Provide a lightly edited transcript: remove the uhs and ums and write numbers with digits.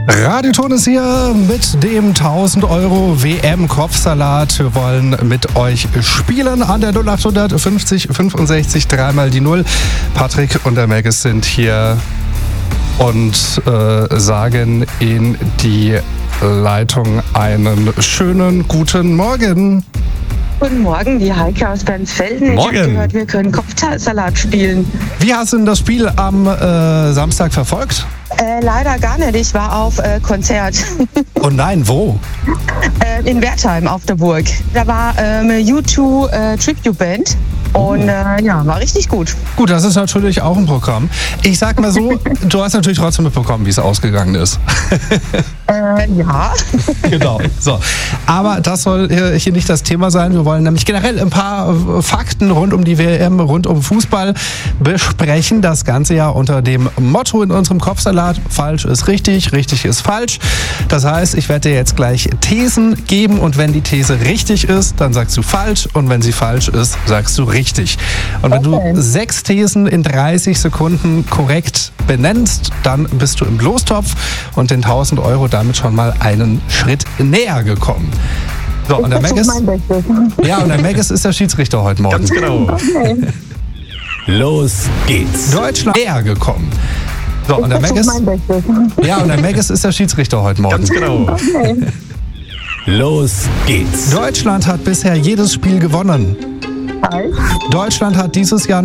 Radioton ist hier mit dem 1000 Euro WM-Kopfsalat. Wir wollen mit euch spielen an der 0800 50 65 3 die 0. Patrick und der Megas sind hier und sagen in die Leitung einen schönen guten Morgen. Guten Morgen, die Heike aus Bernsfelden. Morgen. Ich habe gehört, wir können Kopfsalat spielen. Wie hast du denn das Spiel am Samstag verfolgt? Leider gar nicht. Ich war auf Konzert Oh nein, wo? in Wertheim auf der Burg. Da war eine U2 Tribute Band und war richtig gut. Gut, das ist natürlich auch ein Programm. Ich sag mal so, du hast natürlich trotzdem mitbekommen, wie es ausgegangen ist. Ja. Genau. So. Aber das soll hier nicht das Thema sein. Wir wollen nämlich generell ein paar Fakten rund um die WM, rund um Fußball besprechen. Das Ganze ja unter dem Motto in unserem Kopfsalat: falsch ist richtig, richtig ist falsch. Das heißt, ich werde dir jetzt gleich Thesen geben und wenn die These richtig ist, dann sagst du falsch und wenn sie falsch ist, sagst du richtig. Und wenn du 6 Thesen in 30 Sekunden korrekt benennst, dann bist du im Lostopf und den 1000 Euro damit schon mal einen Schritt näher gekommen. So, und der Megas, ist der Schiedsrichter heute Morgen. Ganz genau. Okay. Los geht's. Deutschland näher gekommen. So, und der Megas, ist der Schiedsrichter heute Morgen. Ganz genau. Okay. Los geht's. Deutschland hat bisher jedes Spiel gewonnen. Falsch. Deutschland hat dieses Jahr